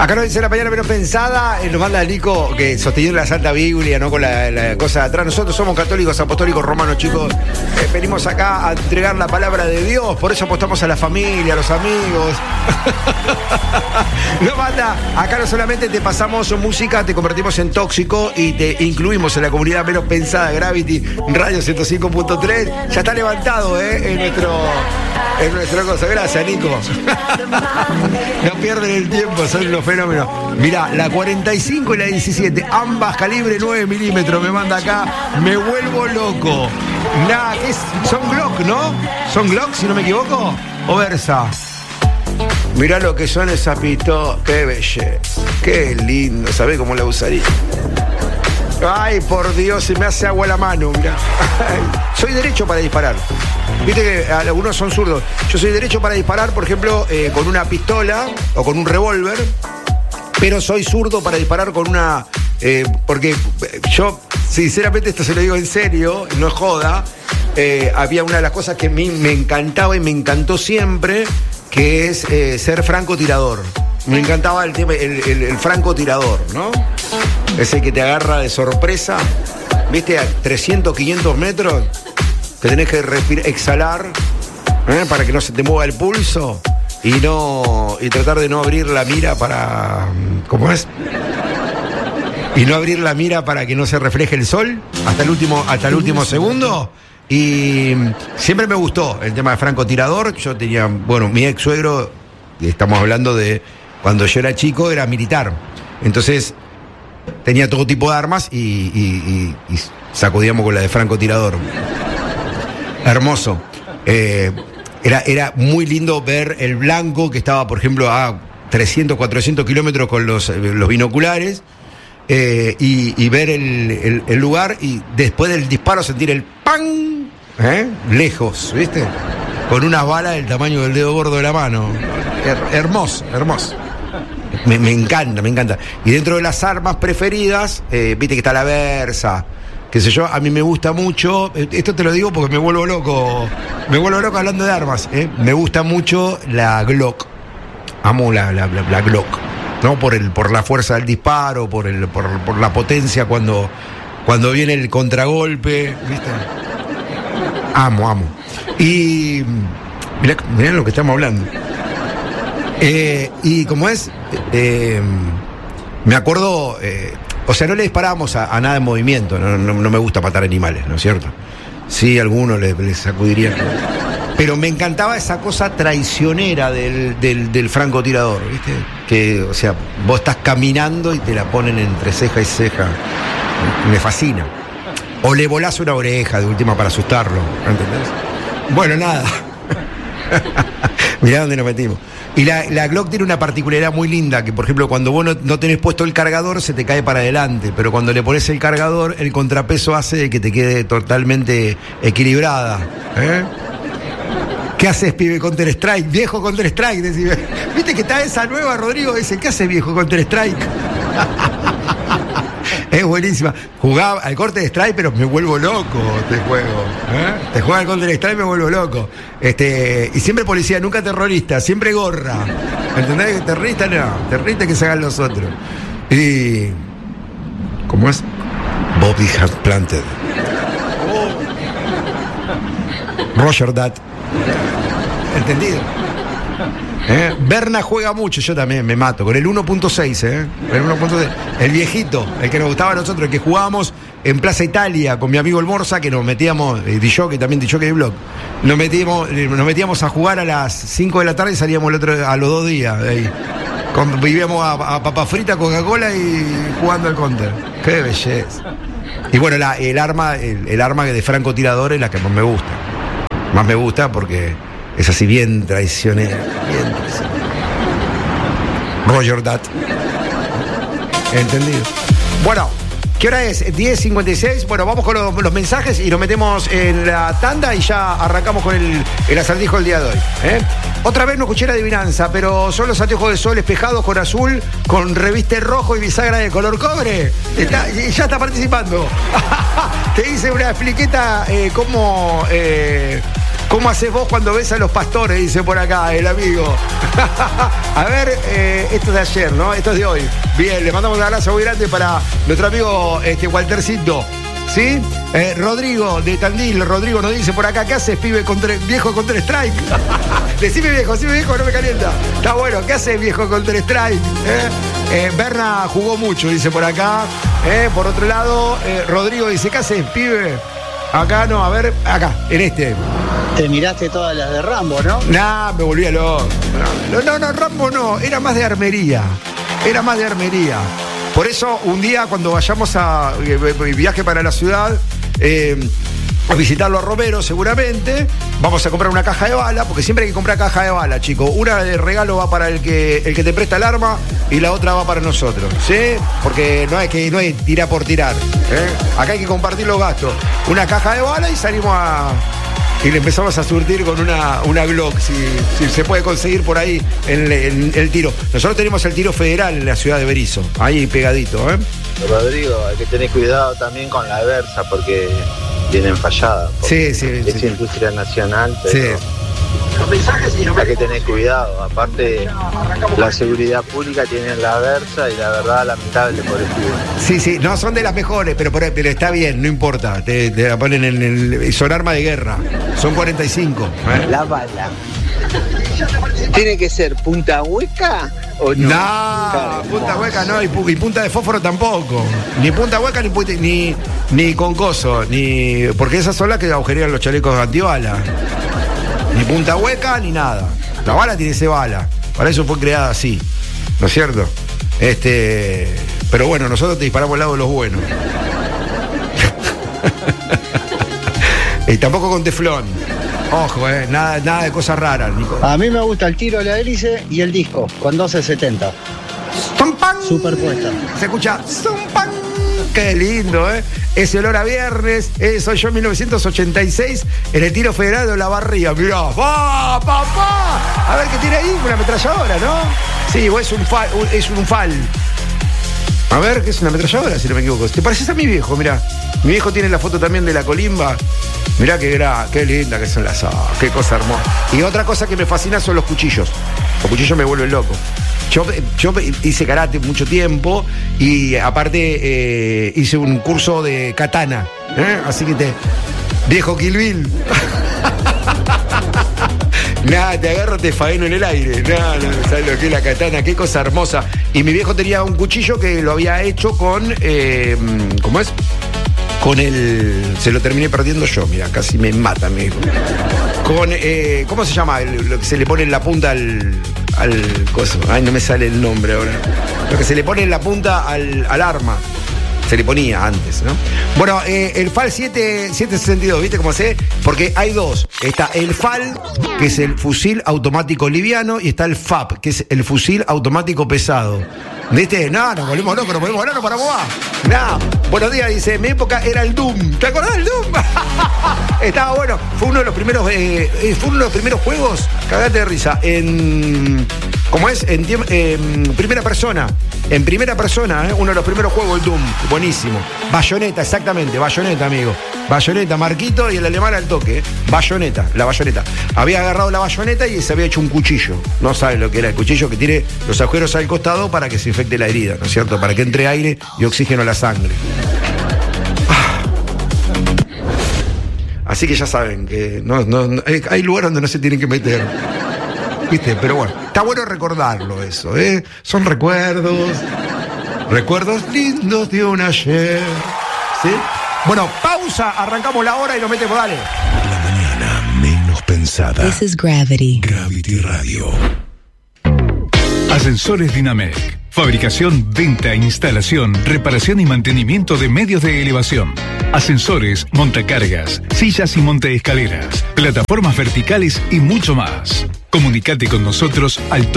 Acá nos dice la mañana menos pensada, nos manda Nico que sosteniendo la Santa Biblia, no con la cosa de atrás. Nosotros somos católicos, apostólicos, romanos, chicos. Venimos acá a entregar la palabra de Dios, por eso apostamos a la familia, a los amigos. Nos manda, acá no solamente te pasamos música, te convertimos en tóxico y te incluimos en la comunidad menos pensada, Gravity Radio 105.3. Ya está levantado, en nuestro cosa. Gracias, Nico. No pierden el tiempo, son unos fenómenos. Mirá, la 45 y la 17, ambas calibre 9 milímetros, me manda acá, me vuelvo loco. Nada, son Glock, ¿no? ¿Son Glock, si no me equivoco? ¿O Versa? Mirá lo que son esas pistolas, qué belleza, qué lindo, ¿sabés cómo la usaría? Ay, por Dios, se me hace agua la mano, mirá. Soy derecho para disparar. Viste que algunos son zurdos. Yo soy derecho para disparar, por ejemplo, con una pistola o con un revólver, pero soy zurdo para disparar con una... porque yo, sinceramente, esto se lo digo en serio, no es joda, había una de las cosas que a mí me encantaba y me encantó siempre, que es ser francotirador. Me encantaba el tema, el francotirador, ¿no? Ese que te agarra de sorpresa, ¿viste? A 300, 500 metros, que tenés que respirar, exhalar, para que no se te mueva el pulso y tratar de no abrir la mira para... ¿Cómo es? Y no abrir la mira para que no se refleje el sol hasta el último segundo. Y siempre me gustó el tema de francotirador. Yo tenía, mi ex suegro, estamos hablando de cuando yo era chico, era militar. Entonces tenía todo tipo de armas y sacudíamos con la de francotirador. Hermoso. Era muy lindo ver el blanco que estaba, por ejemplo, a 300, 400 kilómetros con los binoculares, y ver el lugar y después del disparo sentir el ¡pam! Lejos, ¿viste? Con unas balas del tamaño del dedo gordo de la mano. Hermoso, hermoso. Me encanta. Y dentro de las armas preferidas, viste que está la Versa, qué sé yo, a mí me gusta mucho, esto te lo digo porque me vuelvo loco hablando de armas, me gusta mucho la Glock, amo la Glock, ¿no? Por la fuerza del disparo, por la potencia cuando viene el contragolpe, ¿viste? Amo. Y mirá lo que estamos hablando. Y como es, me acuerdo, o sea, no le disparábamos a nada en movimiento, no me gusta matar animales, ¿no es cierto? Sí, a algunos les sacudiría. Pero me encantaba esa cosa traicionera del francotirador, ¿viste? Que, o sea, vos estás caminando y te la ponen entre ceja y ceja. Me fascina. O le volás una oreja de última para asustarlo, ¿entendés? Bueno, nada. Mirá dónde nos metimos. Y la Glock tiene una particularidad muy linda, que por ejemplo cuando vos no tenés puesto el cargador se te cae para adelante, pero cuando le pones el cargador el contrapeso hace que te quede totalmente equilibrada. ¿Qué haces, pibe? Counter-Strike, viejo Counter-Strike, decime. ¿Viste que está esa nueva, Rodrigo? Dice, ¿qué haces, viejo Counter-Strike? Es buenísima. Jugaba al Counter-Strike, pero me vuelvo loco este juego. Te juega al Counter-Strike, me vuelvo loco. Y siempre policía, nunca terrorista, siempre gorra. ¿Entendés? Terrorista no, terrorista que se hagan los otros. Y... ¿cómo es? Bobby has planted. Roger that. ¿Entendido? Berna juega mucho, yo también me mato, con el 1.6, el 1.6, el viejito, el que nos gustaba a nosotros, el que jugábamos en Plaza Italia con mi amigo el Morsa, que nos metíamos, DJ de blog, nos metíamos a jugar a las 5 de la tarde y salíamos a los 2 días de ahí. Vivíamos a papa frita, Coca-Cola y jugando al counter. Qué belleza. Y bueno, el arma de francotirador es la que más me gusta. Más me gusta porque es así bien traicionera. Roger that. ¿Entendido? Bueno, ¿qué hora es? 10:56. Bueno, vamos con los mensajes y nos metemos en la tanda y ya arrancamos con el acertijo del día de hoy. Otra vez no escuché la adivinanza, pero son los anteojos de sol espejados con azul, con reviste rojo y bisagra de color cobre. Ya está participando. Te hice una expliqueta como ¿Cómo haces vos cuando ves a los pastores? Dice por acá el amigo. A ver, esto es de ayer, ¿no? Esto es de hoy. Bien, le mandamos un abrazo muy grande para nuestro amigo Waltercito. ¿Sí? Rodrigo de Tandil, Rodrigo nos dice por acá, ¿qué haces, pibe viejo Counter Strike? Decime viejo, no me calienta. Está bueno, ¿qué haces, viejo Counter Strike? Berna jugó mucho, dice por acá. Por otro lado, Rodrigo dice, ¿qué haces, pibe? Acá no, a ver, acá, en este. Te miraste todas las de Rambo, ¿no? Nah, me volví a loco. No, Rambo no, era más de armería. Por eso, un día cuando vayamos a viaje para la ciudad, a visitarlo a Romero seguramente, vamos a comprar una caja de bala, porque siempre hay que comprar caja de bala, chicos. Una de regalo va para el que te presta el arma y la otra va para nosotros, ¿sí? Porque no hay tirar por tirar, ¿eh? Acá hay que compartir los gastos. Una caja de bala y salimos y le empezamos a surtir con una Glock, si se puede conseguir por ahí el tiro. Nosotros tenemos el tiro federal en la ciudad de Berisso, ahí pegadito, ¿eh? Rodrigo, hay que tener cuidado también con la Versa porque vienen falladas. Sí. Es industria nacional, pero sí. Hay que tener cuidado. Aparte, la seguridad pública tiene la Versa y la verdad lamentable por el pibe. Sí, no son de las mejores, pero está bien, no importa. Te la ponen son arma de guerra. Son 45. La bala. ¿Tiene que ser punta hueca o no? No, punta hueca no, y punta de fósforo tampoco. Ni punta hueca ni con coso, porque esas son las que agujerían los chalecos antibala. Ni punta hueca ni nada. La bala tiene que ser bala. Para eso fue creada así, ¿no es cierto? Pero bueno, nosotros te disparamos al lado de los buenos. Y tampoco con teflón. Ojo, nada de cosas raras, Nico. A mí me gusta el tiro, la hélice y el disco, con 1270. ¡Zumpan! Superpuesta. Se escucha ¡zumpan! Qué lindo, ¿eh? Ese olor a viernes. Soy yo en 1986 en el tiro federal de Olavarría. Mirá, ¡va, papá! A ver qué tiene ahí, una ametralladora, ¿no? Sí, o es un FAL. A ver, ¿qué es una ametralladora, si no me equivoco? ¿Te pareces a mi viejo? Mirá. Mi viejo tiene la foto también de la colimba. Mirá qué linda que son las... qué cosa hermosa. Y otra cosa que me fascina son los cuchillos. Los cuchillos me vuelven loco. Yo hice karate mucho tiempo y aparte hice un curso de katana. Así que viejo Kill Bill. Nada, te agarro, te faeno en el aire. No, ¿sabes lo que es la katana? Qué cosa hermosa. Y mi viejo tenía un cuchillo que lo había hecho con... ¿cómo es? Se lo terminé perdiendo yo, mira, casi me mata, mi hijo. ¿Cómo se llama? Lo que se le pone en la punta al coso. Ay, no me sale el nombre ahora. Lo que se le pone en la punta al arma. Se le ponía antes, ¿no? Bueno, el FAL 762, ¿viste cómo se? Porque hay dos. Está el FAL, que es el fusil automático liviano, y está el FAP, que es el fusil automático pesado. ¿Viste? No, nos volvimos locos, nos volvimos locos para mover. No. Buenos días, dice, en mi época era el Doom. ¿Te acordás del Doom? Estaba bueno. Fue uno de los primeros juegos, cagate de risa, ¿cómo es? En primera persona. En primera persona, uno de los primeros juegos, el Doom. Buenísimo. Bayoneta, exactamente. Bayoneta, amigo. Bayoneta, Marquito y el alemán al toque. Bayoneta, la bayoneta. Había agarrado la bayoneta y se había hecho un cuchillo. No sabes lo que era el cuchillo, que tiene los agujeros al costado para que se infecte la herida, ¿no es cierto? Para que entre aire y oxígeno a la sangre. Así que ya saben que no, hay lugares donde no se tienen que meter. ¿Viste? Pero bueno, está bueno recordarlo eso, ¿eh? Son recuerdos lindos de un ayer. ¿Sí? Bueno, pausa, arrancamos la hora y nos metemos, dale. La mañana menos pensada. This is Gravity. Gravity Radio. Ascensores Dinamec. Fabricación, venta, instalación, reparación y mantenimiento de medios de elevación. Ascensores, montacargas, sillas y montaescaleras, plataformas verticales y mucho más. Comunicate con nosotros al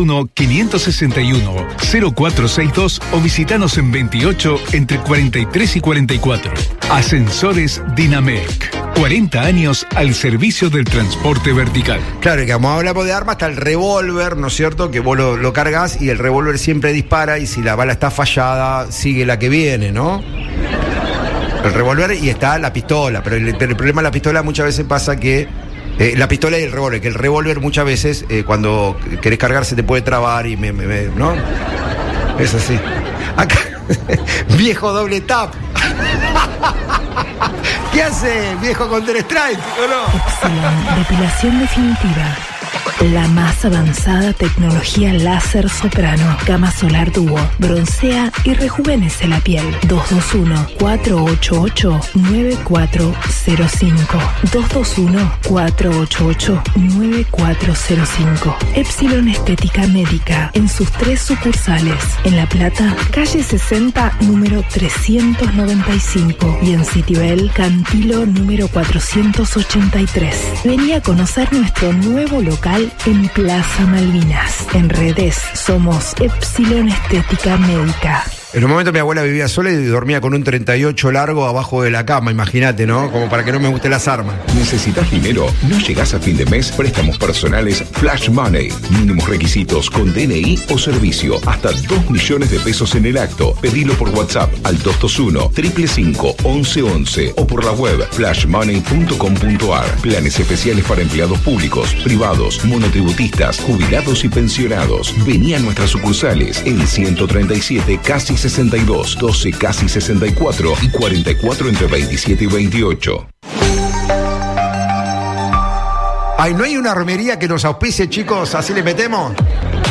221-561-0462 o visitanos en 28 entre 43 y 44. Ascensores Dinamec. 40 años al servicio del transporte vertical. Claro, y como hablamos de armas, está el revólver, ¿no es cierto? Que vos lo cargas y el revólver siempre dispara y si la bala está fallada, sigue la que viene, ¿no? El revólver y está la pistola, pero el problema de la pistola muchas veces pasa que La pistola y el revólver, que el revólver muchas veces cuando querés cargar se te puede trabar y ¿no? Es así. Acá, viejo doble tap. ¿Qué hace, viejo Counter-Strike? ¿O no? Epsilon, depilación definitiva. La más avanzada tecnología láser soprano. Gama solar dúo. Broncea y rejuvenece la piel. 221-488-9405. 221-488-9405. Epsilon Estética Médica. En sus 3 sucursales. En La Plata, calle 60, número 395. Y en Citibel, Cantilo, número 483. Vení a conocer nuestro nuevo local en Plaza Malvinas. En redes somos Epsilon Estética Médica. En un momento mi abuela vivía sola y dormía con un 38 largo abajo de la cama, imagínate, ¿no? Como para que no me gusten las armas. ¿Necesitas dinero? ¿No llegás a fin de mes? Préstamos personales Flash Money. Mínimos requisitos con DNI o servicio. Hasta 2 millones de pesos en el acto. Pedilo por WhatsApp al 221-555-1111 o por la web flashmoney.com.ar. Planes especiales para empleados públicos, privados, monotributistas, jubilados y pensionados. Vení a nuestras sucursales en 137 casi 62, 12 casi 64 y 44 entre 27 y 28. Ay, ¿no hay una romería que nos auspicie, chicos? ¿Así le metemos?